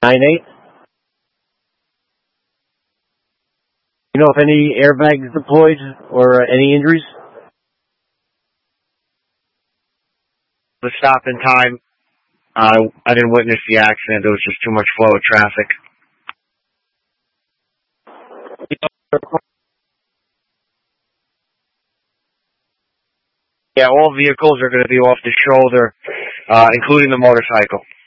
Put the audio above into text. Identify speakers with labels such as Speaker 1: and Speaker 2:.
Speaker 1: 9-8. You know if any airbags deployed or any injuries?
Speaker 2: The stop in time. I didn't witness the accident. There was just too much flow of traffic. Yeah, all vehicles are going to be off the shoulder, including the motorcycle.